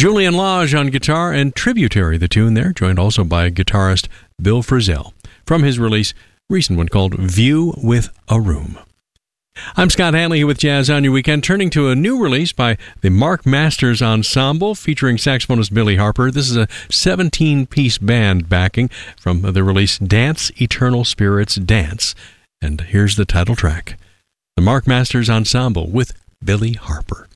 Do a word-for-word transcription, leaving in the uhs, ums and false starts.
Julian Lage on guitar, and Tributary, the tune there, joined also by guitarist Bill Frisell, from his release, recent one called View with a Room. I'm Scott Hanley here with Jazz on Your Weekend, turning to a new release by the Mark Masters Ensemble featuring saxophonist Billy Harper. This is a seventeen-piece band backing from the release Dance, Eternal Spirits Dance. And here's the title track, the Mark Masters Ensemble with Billy Harper.